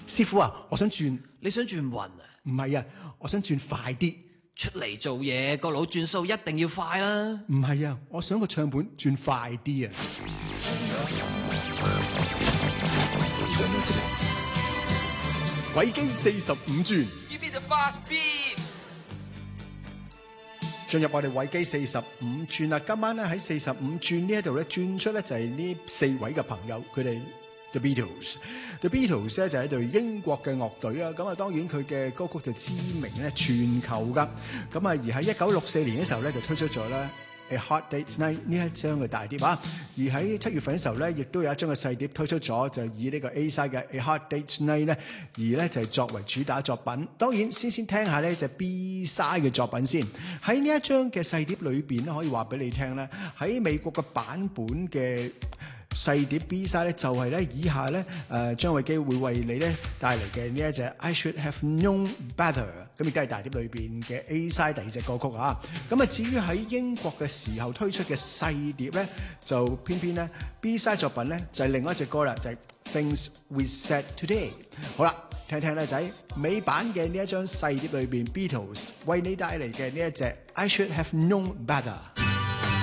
師傅啊，我想轉， 你想轉運啊？ 唔係啊，我想轉快啲。 出嚟做嘢個腦轉數一定要快啦。 唔係啊，我想個唱盤轉快啲啊。維基45轉。 Give me the fast beat。 進入我哋維基45轉啦，今晚咧喺45轉呢一度咧轉出咧就係呢4位嘅朋友，佢哋 The Beatles。The Beatles 咧就係一隊英國嘅樂隊啊，咁啊當然佢嘅歌曲就知名咧全球噶，咁啊而喺1964年嘅時候咧就推出咗咧A Hard Day's Night 呢一張嘅大碟啊，而喺7月份嘅時候咧，亦都有一張嘅細碟推出咗，就以呢個 A side 嘅 A Hard Day's Night 咧，而咧就係作為主打作品。當然先聽下呢隻 B side 嘅作品先。喺呢一張嘅細碟裏邊咧，可以話俾你聽咧，喺美國嘅版本嘅細碟 B side 咧，就係咧以下咧張衛基會為你咧帶嚟嘅呢一隻 I Should Have Known Better， 咁亦都係大碟裏邊嘅 A side 第二隻歌曲啊。咁啊至於喺英國嘅時候推出嘅細碟咧，就偏偏咧 B side 作品咧就係另外一隻歌啦，就係 Things We Said Today。好啦，聽聽咧仔美版嘅呢一張細碟裏邊 Beatles 為你帶嚟嘅呢一隻 I Should Have Known Better。